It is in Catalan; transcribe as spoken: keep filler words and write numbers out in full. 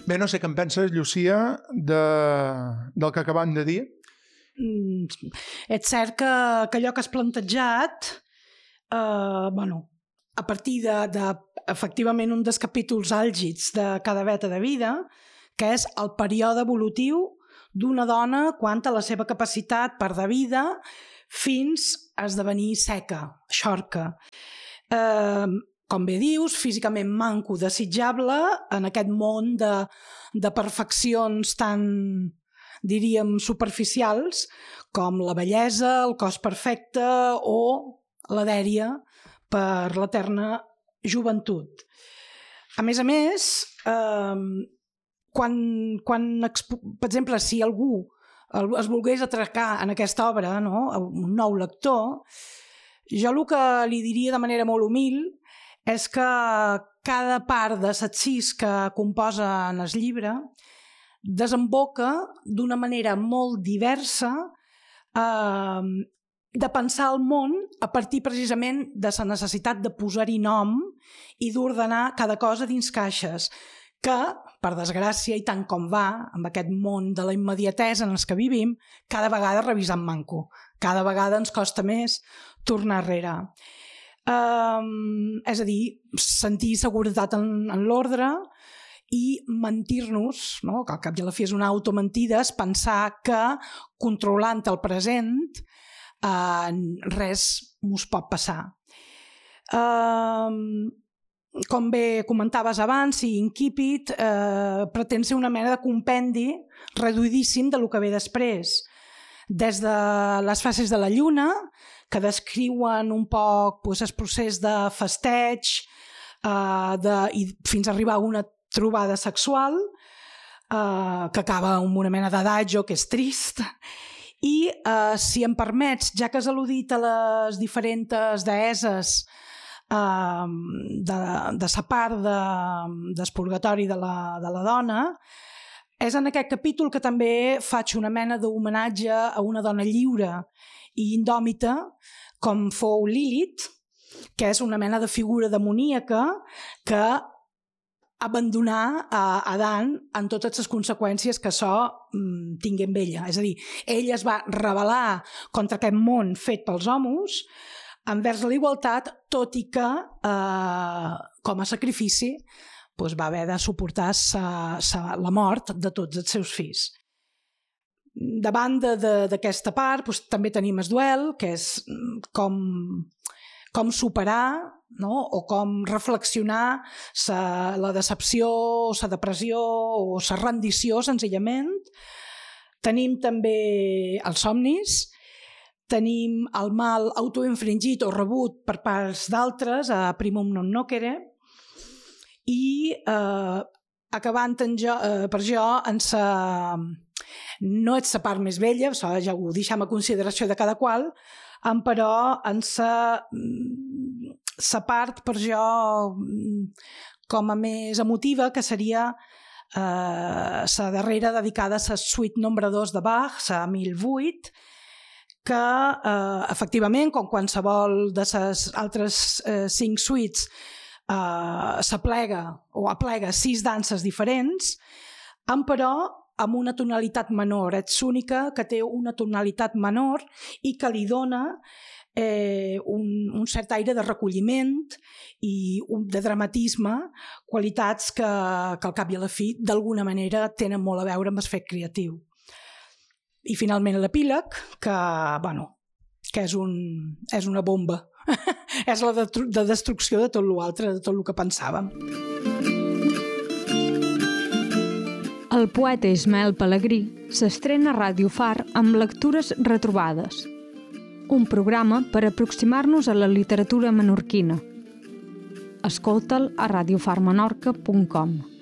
Bé, no sé què en penses, Llucia, de, del que acabem de dir. Mm, és cert que, que allò que has plantejat, eh, bueno, a partir de, de, efectivament, un dels capítols àlgids de cada veta de vida, que és el període evolutiu d'una dona quant a la seva capacitat per de vida fins a esdevenir seca, xorca. Eh, com bé dius, físicament manco, desitjable en aquest món de, de perfeccions tan, diríem, superficials com la bellesa, el cos perfecte o la dèria per l'eterna joventut. A més a més, eh, quan, quan, per exemple, si algú es volgués atracar en aquesta obra, no? Un nou lector, jo el que li diria de manera molt humil és que cada part de set sis que composa en el llibre desemboca d'una manera molt diversa eh, de pensar el món a partir precisament de la necessitat de posar-hi nom i d'ordenar cada cosa dins caixes, que, per desgràcia, i tant com va, amb aquest món de la immediatesa en els que vivim, cada vegada revisam manco. Cada vegada ens costa més tornar enrere. Um, és a dir, sentir seguretat en, en l'ordre i mentir-nos, no? Que al cap i a la fi és una automentida, és pensar que controlant el present uh, res mos pot passar. Um, com bé comentaves abans, i Incipit eh, pretén ser una mena de compendi reduïdíssim de lo que ve després, des de les fases de la lluna, que descriuen un poc pues, el procés de festeig eh, de, i fins a arribar a una trobada sexual eh, que acaba amb una mena d'adagio que és trist. I, eh, si em permets, ja que has al·ludit a les diferents deeses Uh, de, de sa part de, del purgatori de la, de la dona, és en aquest capítol que també faig una mena d'homenatge a una dona lliure i indòmita com fou Lilith, que és una mena de figura demoníaca que abandonar a Adán en totes les conseqüències que això mm, tingui amb ella. És a dir, ella es va rebel·lar contra aquest món fet pels homes envers la igualtat, tot i que eh, com a sacrifici doncs, va haver de suportar sa, sa, la mort de tots els seus fills. Davant d'aquesta part doncs, també tenim el duel, que és com, com superar, no? O com reflexionar sa, la decepció, la depressió o la rendició, senzillament. Tenim també els somnis, tenim el mal autoinfringit o rebut per parts d'altres, a primum non nocere, i eh, acabant en jo, eh, per jo en sa... no ets la part més bella, això ja ho deixem a consideració de cada qual, en però en sa, sa part per jo com a més emotiva, que seria eh, sa darrera dedicada a la suite nombre dos de Bach, la mil vuit, que eh, efectivament, com qualsevol de les altres eh, cinc suites, eh, s'aplega o aplega sis danses diferents, amb però amb una tonalitat menor. Ets única que té una tonalitat menor i que li dona eh, un, un cert aire de recolliment i un, de dramatisme, qualitats que, que al cap i a la fi d'alguna manera tenen molt a veure amb el fet creatiu. I finalment l'epíleg, que, bueno, que és, un, és una bomba. És la de, de destrucció de tot l'altre, de tot el que pensàvem. El poeta Ismael Pelegrí s'estrena a Ràdio Far amb Lectures retrobades, un programa per aproximar-nos a la literatura menorquina. Escolta'l a radiofarmenorca punt com.